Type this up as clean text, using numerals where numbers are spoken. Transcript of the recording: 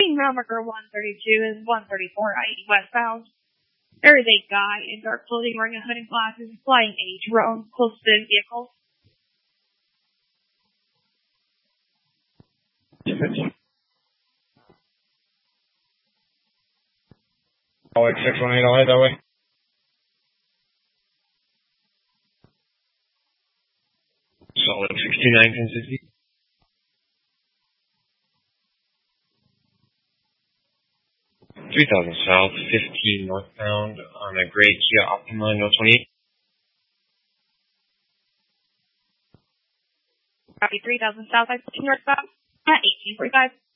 Taking round marker 132 is 134 westbound. There is a guy in dark clothing wearing a hood and glasses flying a drone close to the vehicle. Alex 618, I'll head that way. Solid 69, 1060. $3,000 south, 15 northbound on a gray Kia Optima, no 28. Copy 3,000 south, 15 northbound at 1845.